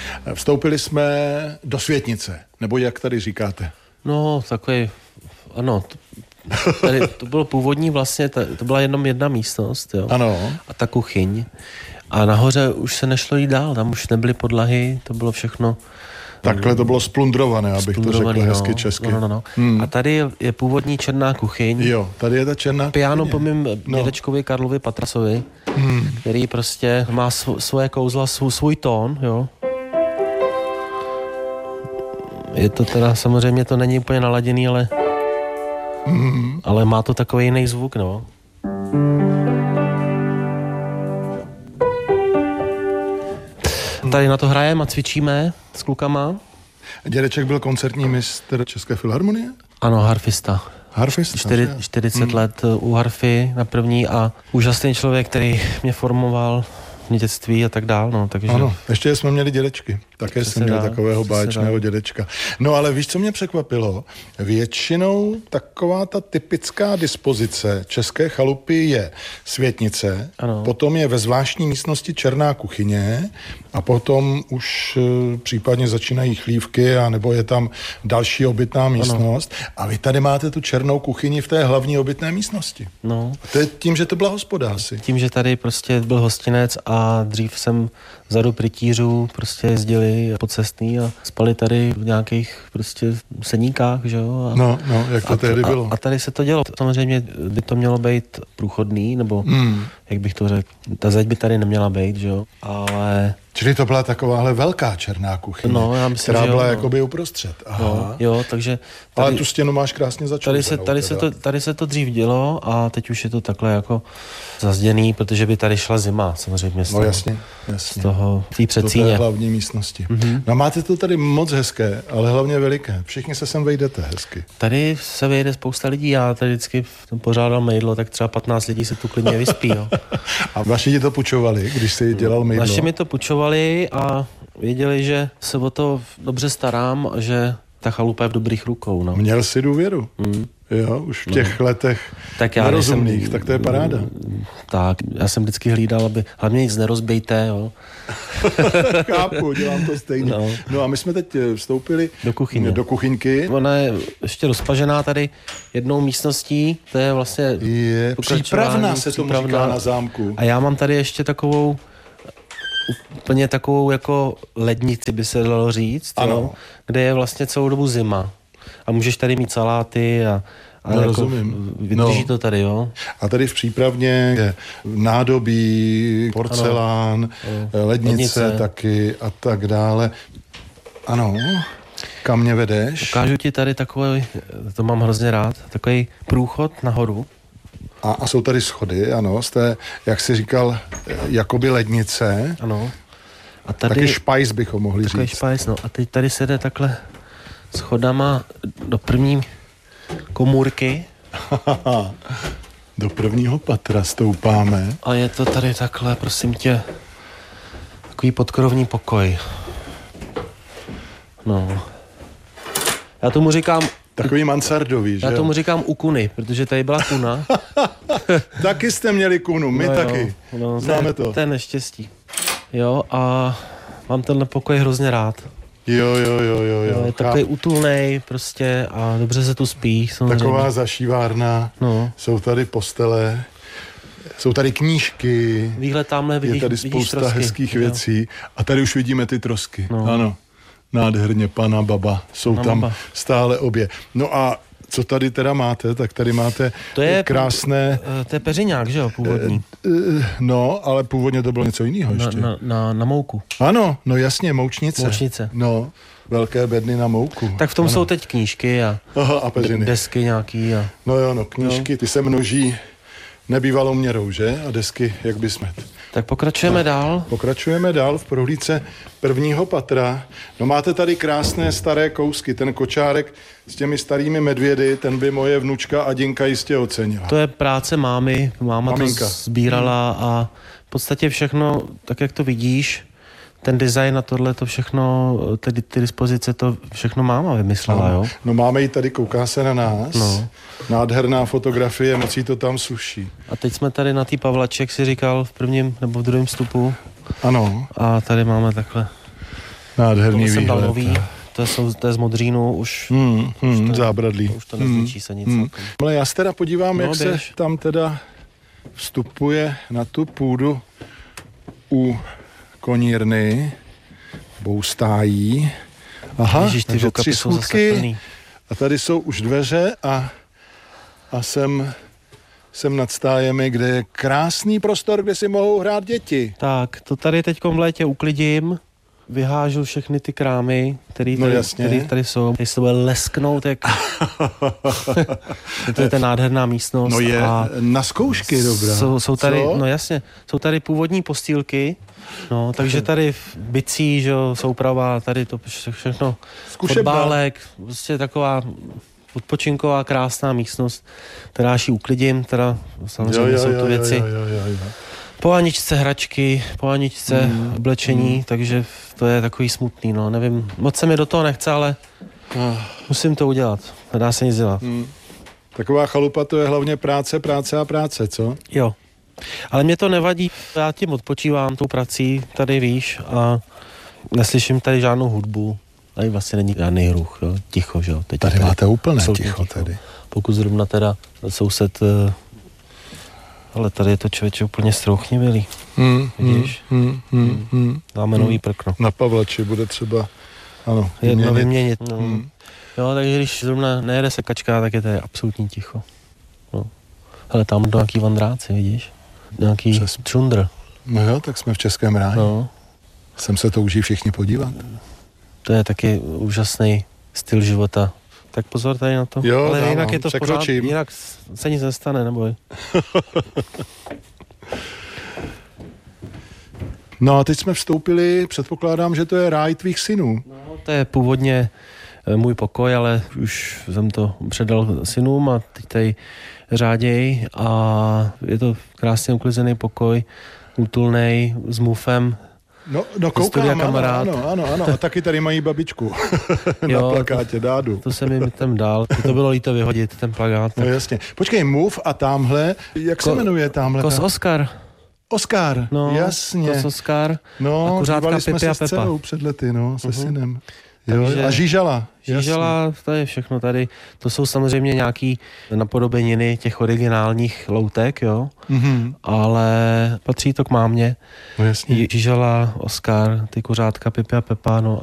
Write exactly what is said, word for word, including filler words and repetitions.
Vstoupili jsme do Světnice, nebo jak tady říkáte? No, takový, ano, tady to bylo původní vlastně, to byla jenom jedna místnost, jo. Ano. A ta kuchyň. A nahoře už se nešlo jít dál, tam už nebyly podlahy, to bylo všechno... Takhle to bylo splundrované, abych to řekl hezky no, česky. No, no, no. Hmm. A tady je, je původní černá kuchyň. Jo, tady je ta černá Piano kuchyně. po mým no. dědečkovi Karlovi Patrasovi, hmm. který prostě má sv- svoje kouzla, svůj, svůj tón, jo. Je to teda, samozřejmě to není úplně naladěný, ale, hmm. ale má to takový jiný zvuk, no. Tady na to hrajeme a cvičíme s klukama. Dědeček byl koncertní mistr České filharmonie? Ano, harfista. Harfista? Čtyři, čtyřicet hmm. let u harfy na první a úžasný člověk, který mě formoval v dětství a tak dál, no, takže... Ano, ještě jsme měli dědečky. Také jsem měl dá, takového báječného dědečka. No ale víš, co mě překvapilo? Většinou taková ta typická dispozice české chalupy je Světnice, ano. Potom je ve zvláštní místnosti černá kuchyně a potom už e, případně začínají chlívky a nebo je tam další obytná místnost. Ano. A vy tady máte tu černou kuchyni v té hlavní obytné místnosti. No. A to je tím, že to byla hospoda asi. Tím, že tady prostě byl hostinec a dřív jsem vzadu rytířů prostě jezdili pocestný a spali tady v nějakých prostě seníkách, že jo. A, no, no, jak to tehdy bylo. A, a tady se to dělo. Samozřejmě by to mělo být průchodný, nebo mm. jak bych to řekl, ta zeď by tady neměla být, že jo, ale... Čili to byla takováhle velká černá kuchyně, no, já myslím, která byla jo, jakoby uprostřed. Aha. No, jo, takže... Tady, ale tu stěnu máš krásně začoupenou. Tady se, tady, se to, tady se to dřív dělo a teď už je to takhle jako zazděný, protože by tady šla zima, samozřejmě. Z toho, no jasně, jasně. Z toho, tý předsíně. Do té hlavní místnosti. Mm-hmm. No máte to tady moc hezké, ale hlavně veliké. Všichni se sem vejdete hezky. Tady se vejde spousta lidí, já tady vždycky pořádal mejdlo, tak třeba patnáct lidí se tu klidně vyspí, jo. A vaši ti to pučovali, když jsi dělal mejdlo? Naši mi to pučovali a věděli, že se o to dobře starám a že ta chalupa je v dobrých rukou, no. Měl jsi důvěru? Mm. Jo, už v těch no. letech tak já nerozumných, jsem, tak to je paráda. Tak, já jsem vždycky hlídal, aby hlavně nic nerozbejte, jo. Chápu, dělám to stejně. No. no a my jsme teď vstoupili do kuchyně. Do kuchyňky. Ona je ještě rozpažená tady jednou místností, to je vlastně je přípravná, se tomu říká na zámku. A já mám tady ještě takovou úplně takovou jako lednici, by se dalo říct, jo, kde je vlastně celou dobu zima. A můžeš tady mít saláty a, a no, jako rozumím. vydrží no. to tady, jo. A tady v přípravně je nádobí, porcelán, ano. lednice, lednice taky a tak dále. Ano, kam mě vedeš? Ukážu ti tady takový, to mám hrozně rád, takový průchod nahoru. A, a jsou tady schody, ano, z té, jak jsi říkal, jakoby lednice. Ano. A tady, taky špajs bychom mohli takový říct. Špajs, no. A teď tady se jde takhle schodama do první komůrky. Do prvního patra stoupáme. A je to tady takhle, prosím tě, takový podkrovní pokoj. No. Já tomu říkám... Takový mansardový, že? Já tomu říkám u kuny, protože tady byla kuna. Taky jste měli kunu, my no taky. No, známe to. to. To je neštěstí. Jo, a mám tenhle pokoj hrozně rád. Jo, jo, jo, jo, jo. Je takový utulnej prostě a dobře se tu spí. Samozřejmě. Taková zašívárna, no. Jsou tady postele, jsou tady knížky, výhled tamhle vidíš, je tady spousta trosky, hezkých jo. věcí a tady už vidíme ty trosky, no. Ano, nádherně, pana, baba, jsou Pana tam baba. stále obě. No a co tady teda máte, tak tady máte to je krásné... To je peřiňák, že jo, původní. No, ale původně to bylo něco jiného ještě. Na, na, na, na mouku. Ano, no jasně, moučnice. Moučnice. No, velké bedny na mouku. Tak v tom ano. Jsou teď knížky a, Aha, a peřiny. desky nějaký. A... No jo, no, knížky, ty se množí nebývalou měrou, že? A desky, jak by smet. Tak pokračujeme tak, dál. Pokračujeme dál v prohlídce prvního patra. No máte tady krásné staré kousky. Ten kočárek s těmi starými medvědy, ten by moje vnučka Adinka jistě ocenila. To je práce mámy. Máma Maminka. to sbírala a v podstatě všechno, tak jak to vidíš, ten design a tohle, to všechno, ty, ty dispozice, to všechno máma vymyslela, no, jo? No máme ji tady, kouká se na nás. No. Nádherná fotografie, moc jí to tam suší. A teď jsme tady na tý Pavlaček, si říkal, v prvním nebo v druhém vstupu. Ano. A tady máme takhle Nádherný to jsem výhled. dal nový, to je, to je z modřínu, už, hmm, hmm, už to, zábradlí. Už to nezničí se nic. Hmm. Ale já se teda podívám, no, jak běž. se tam teda vstupuje na tu půdu u konírny, boustájí. Aha, Ježiš, ty takže okapy tři jsou zase schůdky plný. a tady jsou už dveře a, a jsem, jsem nad stájemi, kde je krásný prostor, kde si mohou hrát děti. Tak, to tady teď v létě uklidím, vyhážu všechny ty krámy, které No tady, jasně. který tady jsou. Teď se to bude lesknout, jak... to je ta nádherná místnost. No je, a na zkoušky dobrá. Jsou, jsou tady, Co? no jasně, jsou tady původní postýlky, no, takže tady bicí, že jo, souprava, tady to všechno, Zkušebna. fotbálek, prostě taková odpočinková krásná místnost, která až ji uklidím, teda samozřejmě jo, jo, jsou jo, to věci. Jo, jo, jo, jo. Po Aničce hračky, po Aničce mm. oblečení, mm. takže to je takový smutný, no, nevím, moc se mi do toho nechce, ale Ah. musím to udělat, nedá se nic dělat. Mm. Taková chalupa to je hlavně práce, práce a práce, co? Jo, ale mě to nevadí, já tím odpočívám tou prací, tady víš, a neslyším tady žádnou hudbu, tady vlastně není žádný ruch, jo, ticho, že jo. Teď Tady máte úplné ticho, ticho tady. Pokud zrovna teda soused, ale tady je to člověče úplně strouchnivělý, Hmm, vidíš? Hmm, hmm, hmm, Dáme hmm. nový prkno. Na Pavlači bude třeba, ano, Jedno vyměnit. vyměnit, no. Hmm. Jo, takže když zrovna nejede sekačka, tak je tady absolutní ticho. No. Hele, tam do nějaký vandráci, vidíš? Nějaký Přes- čundr. No jo, tak jsme v Českém ráji. No. Sem se touží všichni podívat. To je taky úžasný styl života. Tak pozor tady na to. Jo, ale dávám, jinak je to v pořád, překročím. jinak se nic nestane, neboj. No a teď jsme vstoupili, předpokládám, že to je ráj tvých synů. No, to je původně eh, můj pokoj, ale už jsem to předal synům a teď tady řáděj a je to krásně uklizený pokoj, útulnej, s mufem. No, no studia koukám, ano, kamarád. ano, ano, ano. A taky tady mají babičku na Jo, plakátě Dádu. To jsem jim tam dal. To bylo líto vyhodit, ten plakát. No jasně. Počkej, mluv a tamhle, jak se Ko- jmenuje tamhle? Kos ta- Oskar. Oskar, No, jasně. Kos Oskar. No, a kuřátka dívali jsme Pipi se a s Pepa. dcerou před lety, no, se Mhm. synem. Jo, Takže- a Žížala. Žížela, to je všechno tady. To jsou samozřejmě nějaký napodobeniny těch originálních loutek, jo. Mhm. Ale patří to k mámě. No jasně. Žížela, Oskar, ty kuřátka Pipi a Pepa, no